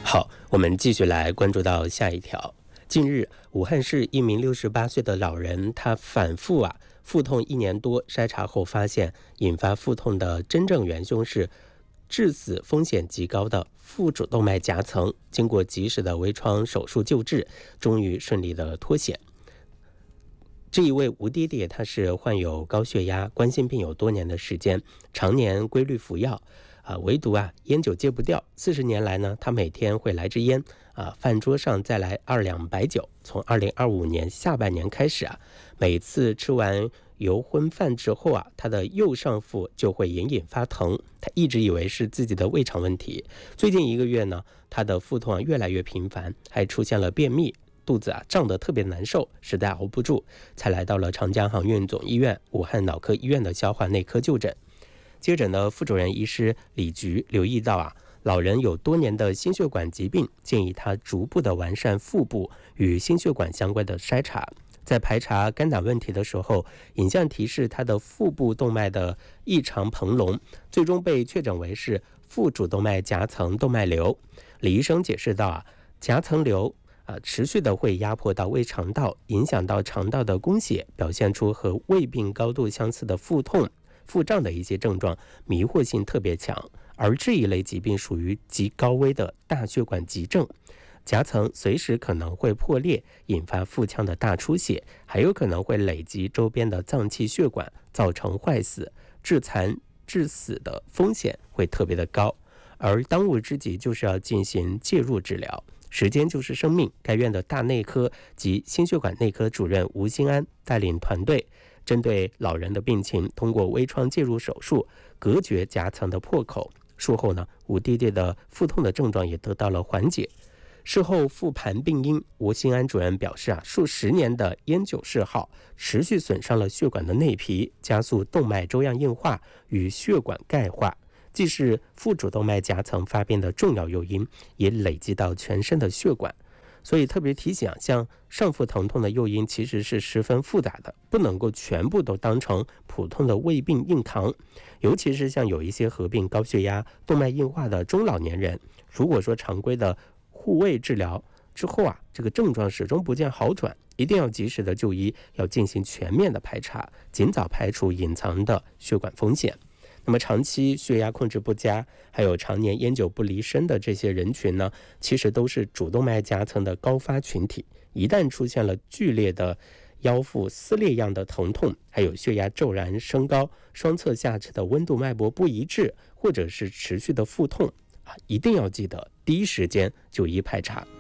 好，我们继续来关注到下一条。近日，武汉市一名68岁的老人，他反复腹痛1年多，筛查后发现引发腹痛的真正元凶是致死风险极高的腹主动脉夹层，经过及时的微创手术救治，终于顺利的脱险。这一位吴爹爹，他是患有高血压、冠心病有多年的时间，常年规律服药，唯独烟酒戒不掉。40年来呢，他每天会来支烟，饭桌上再来2两白酒。从2025年下半年开始每次吃完油荤饭之后他的右上腹就会隐隐发疼，他一直以为是自己的胃肠问题。最近1个月呢，他的腹痛越来越频繁，还出现了便秘，肚子胀得特别难受，实在熬不住，才来到了长江航运总医院、武汉脑科医院的消化内科就诊。接诊的副主任医师李菊留意到老人有多年的心血管疾病，建议他逐步的完善腹部与心血管相关的筛查。在排查肝胆问题的时候，影像提示他的腹部动脉的异常膨隆，最终被确诊为是腹主动脉夹层动脉瘤。李医生解释到夹层瘤持续的会压迫到胃肠道，影响到肠道的供血，表现出和胃病高度相似的腹痛、腹胀的一些症状，迷惑性特别强。而这一类疾病属于极高危的大血管急症，夹层随时可能会破裂，引发腹腔的大出血，还有可能会累积周边的脏器血管，造成坏死、致残、致死的风险会特别的高。而当务之急就是要进行介入治疗。时间就是生命，该院的大内科及心血管内科主任吴新安带领团队，针对老人的病情，通过微创介入手术隔绝夹层的破口。术后呢，吴爹爹的腹痛的症状也得到了缓解。事后复盘病因，吴新安主任表示数10年的烟酒嗜好持续损伤了血管的内皮，加速动脉粥样硬化与血管钙化，既是腹主动脉夹层发病的重要诱因，也累积到全身的血管。所以特别提醒像上腹疼痛的诱因其实是十分复杂的，不能够全部都当成普通的胃病硬扛。尤其是像有一些合并高血压、动脉硬化的中老年人，如果说常规的护胃治疗之后这个症状始终不见好转，一定要及时的就医，要进行全面的排查，尽早排除隐藏的血管风险。那么长期血压控制不佳，还有常年烟酒不离身的这些人群呢，其实都是主动脉夹层的高发群体。一旦出现了剧烈的腰腹撕裂样的疼痛，还有血压骤然升高、双侧下肢的温度脉搏不一致，或者是持续的腹痛一定要记得第一时间就医排查。